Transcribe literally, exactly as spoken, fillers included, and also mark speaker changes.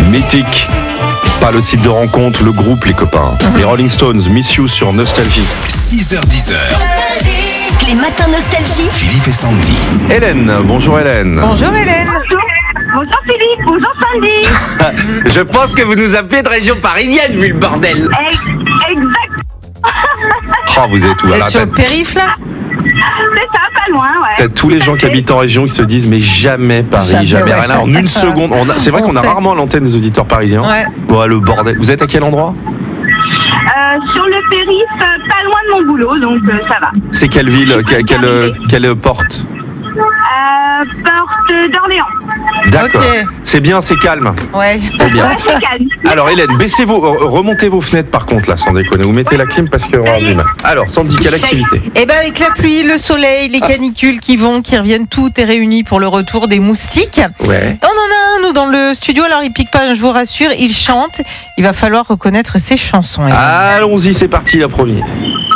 Speaker 1: Mythique. Pas le site de rencontre, le groupe, les copains. Mm-hmm. Les Rolling Stones, Miss You sur Nostalgie.
Speaker 2: six heures dix.
Speaker 3: Les matins Nostalgie.
Speaker 2: Philippe et Sandy.
Speaker 1: Hélène, bonjour Hélène.
Speaker 4: Bonjour Hélène.
Speaker 5: Bonjour. Bonjour Philippe, bonjour Sandy.
Speaker 1: Je pense que vous nous appelez de région parisienne vu le bordel.
Speaker 5: Exact.
Speaker 1: Oh, vous êtes où
Speaker 4: Vous
Speaker 1: alors,
Speaker 4: êtes sur le périph' là ?
Speaker 5: C'est ça, pas loin, ouais.
Speaker 1: T'as tous les gens qui habitent en région qui se disent mais jamais Paris, jamais,
Speaker 4: Jamais,
Speaker 1: rien.
Speaker 4: ouais.
Speaker 1: En une seconde, on a- c'est vrai
Speaker 4: On
Speaker 1: qu'on a
Speaker 4: sait.
Speaker 1: rarement l'antenne des auditeurs parisiens.
Speaker 4: Ouais.
Speaker 1: Bon, le bordel. Vous êtes à quel endroit?
Speaker 5: Euh, sur le périph', euh, pas loin de mon boulot, donc euh, ça va.
Speaker 1: C'est quelle ville? Que- quelle, euh, quelle porte?
Speaker 5: Euh, porte d'Orléans.
Speaker 1: D'accord.
Speaker 4: Ok.
Speaker 1: C'est bien, c'est calme.
Speaker 4: Ouais.
Speaker 1: C'est bien.
Speaker 5: C'est calme.
Speaker 1: Alors Hélène, baissez vos, euh, remontez vos fenêtres par contre là, sans déconner. Vous mettez la clim parce qu'on va avoir du mal. Alors Sandy, quelle activité?
Speaker 4: Et ben avec la pluie, le soleil, les canicules qui vont, qui reviennent, tout est réuni pour le retour des moustiques.
Speaker 1: Ouais.
Speaker 4: On en a un, nous, dans le studio. Alors, il pique pas, je vous rassure, il chante. Il va falloir reconnaître ses chansons. Hélène.
Speaker 1: Allons-y, c'est parti la première.